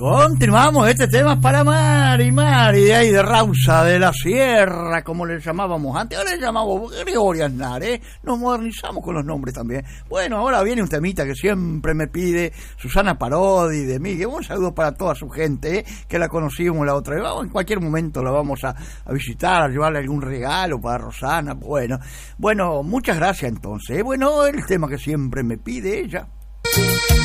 Continuamos, este tema es para Mari de ahí de Rausa de la Sierra, como le llamábamos antes. Ahora le llamamos Gregorio Aznar, nos modernizamos con los nombres también. Bueno, ahora viene un temita que siempre me pide Susana Parodi de mí, que un saludo para toda su gente, que la conocimos la otra vez. En cualquier momento la vamos a visitar, a llevarle algún regalo para Rosana. Bueno, muchas gracias entonces. Bueno, el tema que siempre me pide ella.